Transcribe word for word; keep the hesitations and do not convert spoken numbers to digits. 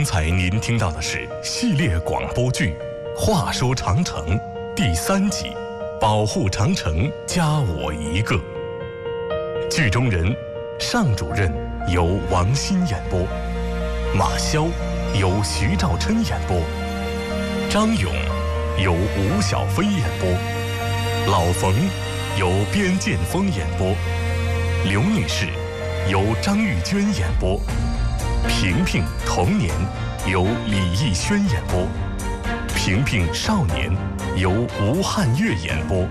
刚才您听到的是系列广播剧《话说长城》第三集《保护长城，加我一个》。剧中人尚主任由王鑫演播，马骁由徐兆琛演播，张勇由吴小飞演播，老冯由边建峰演播，刘女士由张玉娟演播，萍萍童年由李逸轩演播，萍萍少年由吴汉月演播。